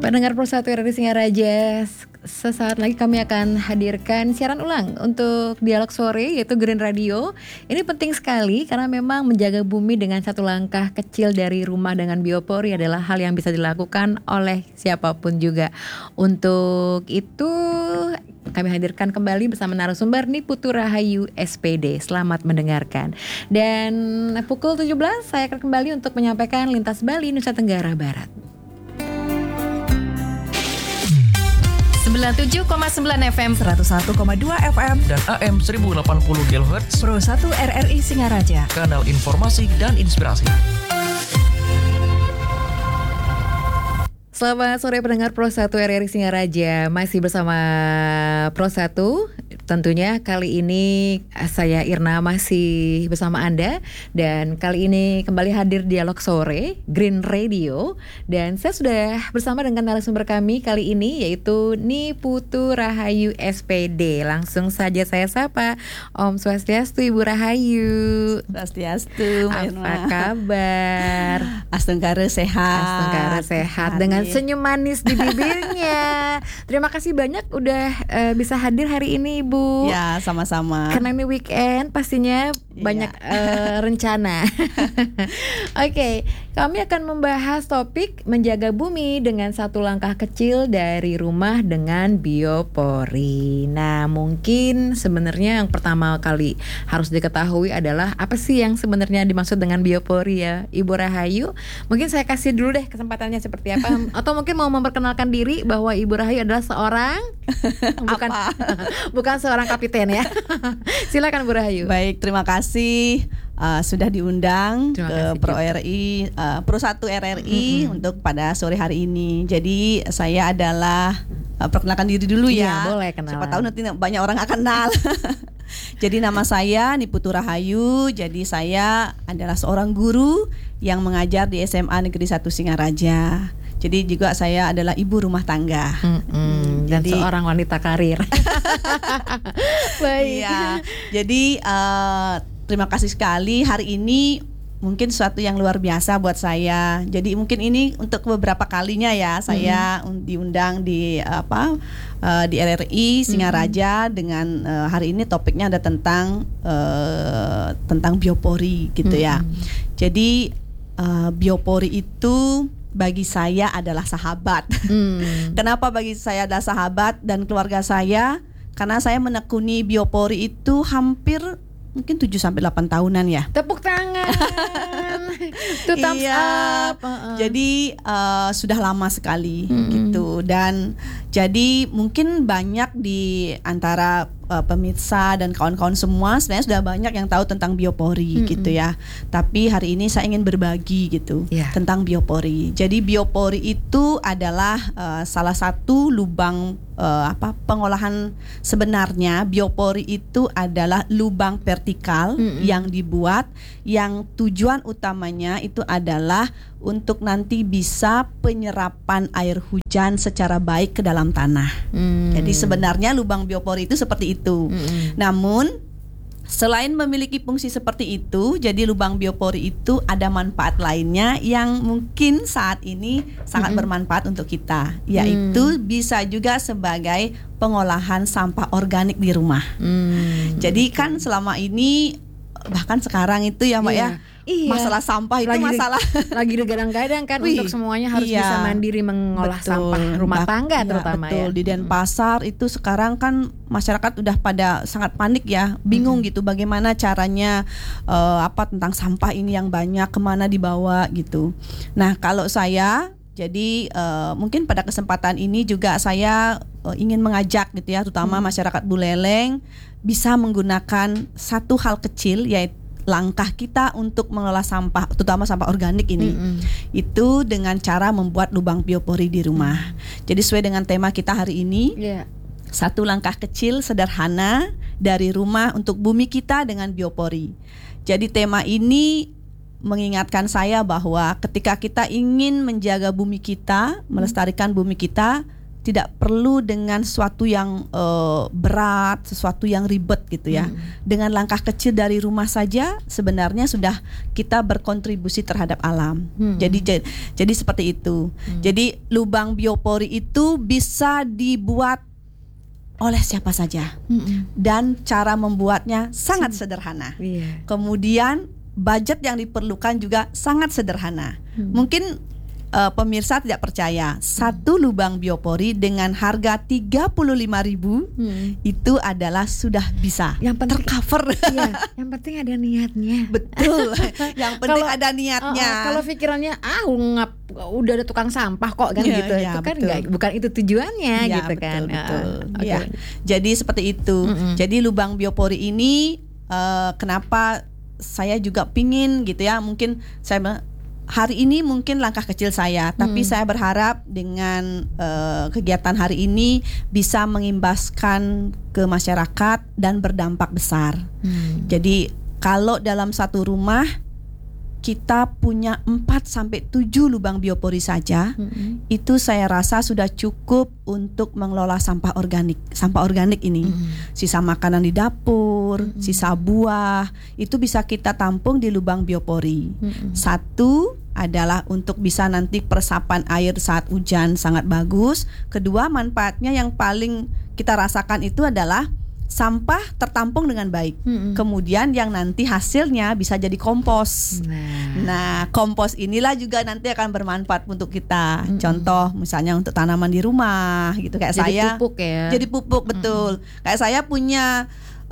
Pendengar Pro 1 RRI Singaraja, sesaat lagi kami akan hadirkan siaran ulang untuk Dialog Sore, yaitu Green Radio. Ini penting sekali karena memang menjaga bumi dengan satu langkah kecil dari rumah dengan biopori adalah hal yang bisa dilakukan oleh siapapun juga. Untuk itu kami hadirkan kembali bersama narasumber Niputu Rahayu SPD. Selamat mendengarkan. Dan pukul 17 saya akan kembali untuk menyampaikan Lintas Bali Nusa Tenggara Barat. 97,9 FM, 101,2 FM, dan AM 1080 kHz Pro 1 RRI Singaraja, kanal informasi dan inspirasi. Selamat sore pendengar Pro 1 RRI Singaraja. Masih bersama Pro 1. Tentunya kali ini saya Irna masih bersama Anda. Dan kali ini kembali hadir Dialog Sore Green Radio. Dan saya sudah bersama dengan narasumber kami kali ini, yaitu Niputu Rahayu SPD. Langsung saja saya sapa. Om Swastiastu Ibu Rahayu. Swastiastu. Apa kabar? Astungkara sehat. Astungkara sehat. Dengan senyum manis di bibirnya. Terima kasih banyak udah bisa hadir hari ini Ibu. Ya, sama-sama. Karena ini weekend pastinya banyak rencana. Oke, kami akan membahas topik menjaga bumi dengan satu langkah kecil dari rumah dengan biopori. Nah, mungkin sebenarnya yang pertama kali harus diketahui adalah apa sih yang sebenarnya dimaksud dengan biopori ya, Ibu Rahayu? Mungkin saya kasih dulu deh kesempatannya seperti apa. Atau mungkin mau memperkenalkan diri bahwa Ibu Rahayu adalah seorang bukan seorang kapiten ya. Silakan Bu Rahayu. Baik, terima kasih sudah diundang ke Pro RRI, Pro 1 RRI untuk pada sore hari ini. Jadi saya adalah perkenalkan diri dulu ya. Boleh kenalan. Siapa tahu nanti banyak orang akan kenal. Jadi nama saya Niputu Rahayu. Jadi saya adalah seorang guru yang mengajar di SMA Negeri 1 Singaraja. Jadi juga saya adalah ibu rumah tangga. Dan seorang wanita karir. Baik. Iya. Jadi terima kasih sekali hari ini. Mungkin sesuatu yang luar biasa buat saya. Jadi mungkin ini untuk beberapa kalinya ya saya diundang di di RRI Singaraja dengan hari ini topiknya ada tentang biopori gitu ya. Jadi biopori itu bagi saya adalah sahabat. Kenapa bagi saya adalah sahabat dan keluarga saya? Karena saya menekuni biopori itu hampir mungkin 7-8 tahunan ya. Tepuk tangan. Itu thumbs up. Jadi sudah lama sekali gitu. Dan jadi mungkin banyak di antara pemirsa dan kawan-kawan semua sebenarnya sudah banyak yang tahu tentang biopori gitu ya. Tapi hari ini saya ingin berbagi gitu tentang biopori. Jadi biopori itu adalah salah satu lubang pengolahan. Sebenarnya biopori itu adalah lubang vertikal yang dibuat, yang tujuan utamanya itu adalah untuk nanti bisa penyerapan air hujan secara baik ke dalam tanah. Jadi sebenarnya lubang biopori itu seperti itu. Namun selain memiliki fungsi seperti itu, jadi lubang biopori itu ada manfaat lainnya yang mungkin saat ini sangat bermanfaat untuk kita, yaitu bisa juga sebagai pengolahan sampah organik di rumah. Jadi kan selama ini bahkan sekarang itu ya Mbak ya, masalah sampah itu lagi digadang-gadang kan untuk semuanya harus bisa mandiri mengolah sampah rumah tangga terutama betul. Di Denpasar itu sekarang kan masyarakat udah pada sangat panik ya, bingung gitu bagaimana caranya tentang sampah ini yang banyak kemana dibawa gitu. Nah kalau saya jadi mungkin pada kesempatan ini juga saya ingin mengajak gitu ya, terutama masyarakat Buleleng bisa menggunakan satu hal kecil, yaitu langkah kita untuk mengelola sampah, terutama sampah organik ini, itu dengan cara membuat lubang biopori di rumah. Jadi sesuai dengan tema kita hari ini, satu langkah kecil sederhana dari rumah untuk bumi kita dengan biopori. Jadi tema ini mengingatkan saya bahwa ketika kita ingin menjaga bumi kita, melestarikan bumi kita, tidak perlu dengan sesuatu yang berat, sesuatu yang ribet gitu ya. Dengan langkah kecil dari rumah saja sebenarnya sudah kita berkontribusi terhadap alam. Jadi seperti itu. Jadi lubang biopori itu bisa dibuat oleh siapa saja. Dan cara membuatnya sangat sederhana. Kemudian budget yang diperlukan juga sangat sederhana. Mungkin pemirsa tidak percaya, satu lubang biopori dengan harga 35.000 itu adalah sudah bisa tercover. Iya, yang penting ada niatnya. Betul. Yang penting ada niatnya. Kalau pikirannya udah ada tukang sampah kok kan gitu. Itu kan bukan itu tujuannya gitu kan. Betul. Ya. Jadi seperti itu. Jadi lubang biopori ini kenapa saya juga pingin gitu ya, mungkin saya hari ini mungkin langkah kecil saya, tapi saya berharap dengan kegiatan hari ini bisa mengimbaskan ke masyarakat dan berdampak besar. Jadi kalau dalam satu rumah kita punya 4-7 lubang biopori saja, itu saya rasa sudah cukup untuk mengelola sampah organik. Sampah organik ini, sisa makanan di dapur, sisa buah, itu bisa kita tampung di lubang biopori. Satu adalah untuk bisa nanti peresapan air saat hujan sangat bagus. Kedua, manfaatnya yang paling kita rasakan itu adalah sampah tertampung dengan baik. Kemudian yang nanti hasilnya bisa jadi kompos. Nah, kompos inilah juga nanti akan bermanfaat untuk kita. Contoh misalnya untuk tanaman di rumah gitu, kayak jadi saya. Pupuk ya. Jadi pupuk, betul. Kayak saya punya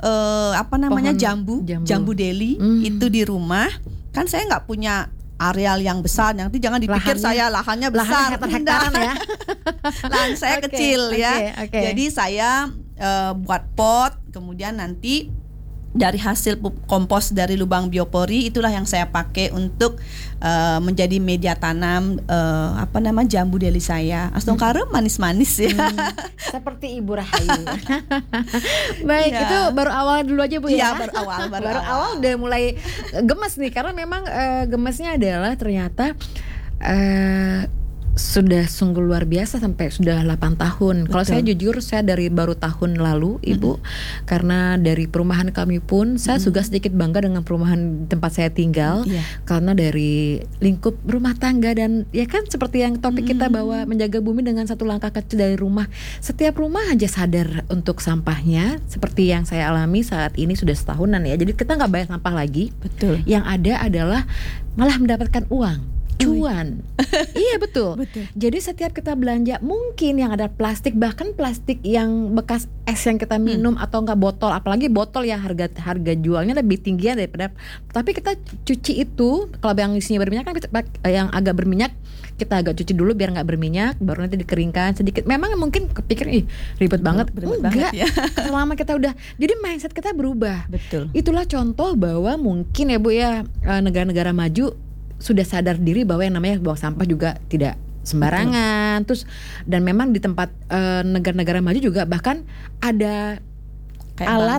jambu deli itu di rumah. Kan saya nggak punya areal yang besar, nanti jangan dipikir saya lahannya besar, hektar-hektaran ya. Lahan saya kecil ya. Jadi saya buat pot, kemudian nanti dari hasil kompos dari lubang biopori itulah yang saya pakai untuk menjadi media tanam jambu deli saya. Astongkara manis-manis ya. Seperti Ibu Rahayu. Baik, itu baru awal dulu aja Bu ya. Iya, baru awal. Baru awal udah mulai gemes nih, karena memang gemesnya adalah ternyata sudah sungguh luar biasa sampai sudah 8 tahun. Kalau saya jujur, saya dari baru tahun lalu Ibu, karena dari perumahan kami pun saya juga sedikit bangga dengan perumahan tempat saya tinggal, karena dari lingkup rumah tangga dan ya kan seperti yang topik kita bahwa menjaga bumi dengan satu langkah kecil dari rumah. Setiap rumah aja sadar untuk sampahnya, seperti yang saya alami saat ini sudah setahunan ya. Jadi kita nggak bayar sampah lagi. Betul. Yang ada adalah malah mendapatkan uang. Cuan. Iya betul. Jadi setiap kita belanja, mungkin yang ada plastik, bahkan plastik yang bekas es yang kita minum atau enggak botol, apalagi botol yang harga jualnya lebih tinggi daripada, tapi kita cuci itu, kalau yang isinya berminyak kan yang agak berminyak kita agak cuci dulu biar nggak berminyak, baru nanti dikeringkan sedikit. Memang mungkin kepikir ribet banget, enggak ya. Selama kita udah, jadi mindset kita berubah. Betul. Itulah contoh bahwa mungkin ya Bu ya, negara-negara maju sudah sadar diri bahwa yang namanya buang sampah juga tidak sembarangan. Terus dan memang di tempat negara-negara maju juga bahkan ada kayak alat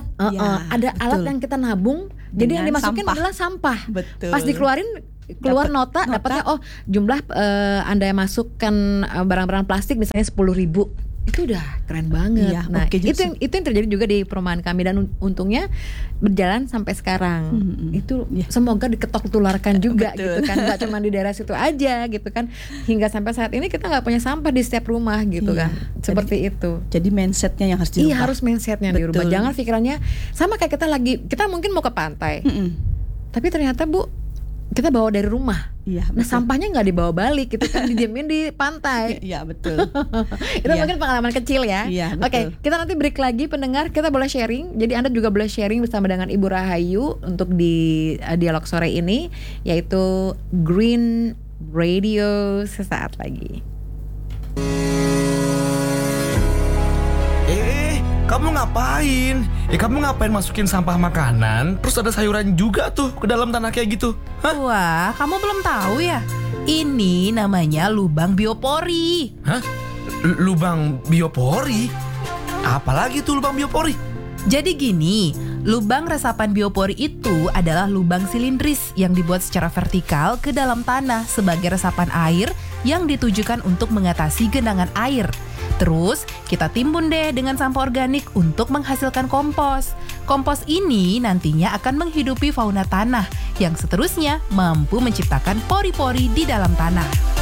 alat yang kita nabung. Jadi yang dimasukin adalah sampah. Betul. Pas dikeluarin keluar nota dapatnya jumlah Anda yang masukkan barang-barang plastik misalnya 10.000. Itu udah keren banget. Nah, itu yang terjadi juga di perumahan kami dan untungnya berjalan sampai sekarang. Itu semoga diketok tularkan juga gitu kan. Gak cuma di daerah situ aja gitu kan. Hingga sampai saat ini kita gak punya sampah di setiap rumah gitu kan. Seperti itu. Jadi mindsetnya yang harus dirubah. Iya, harus mindsetnya dirubah. Jangan pikirannya sama kayak kita mungkin mau ke pantai. Tapi ternyata Bu, kita bawa dari rumah. Nah sampahnya nggak dibawa balik gitu kan, didiamin di pantai. Iya betul. Itu mungkin pengalaman kecil ya. Oke, kita nanti break lagi pendengar, kita boleh sharing. Jadi Anda juga boleh sharing bersama dengan Ibu Rahayu untuk di dialog sore ini, yaitu Green Radio sesaat lagi. Kamu ngapain? Kamu ngapain masukin sampah makanan, terus ada sayuran juga tuh ke dalam tanah kayak gitu? Hah? Wah, kamu belum tahu ya? Ini namanya lubang biopori. Hah? Lubang biopori? Apalagi tuh lubang biopori? Jadi gini, lubang resapan biopori itu adalah lubang silindris yang dibuat secara vertikal ke dalam tanah sebagai resapan air yang ditujukan untuk mengatasi genangan air. Terus kita timbun deh dengan sampah organik untuk menghasilkan kompos. Kompos ini nantinya akan menghidupi fauna tanah yang seterusnya mampu menciptakan pori-pori di dalam tanah.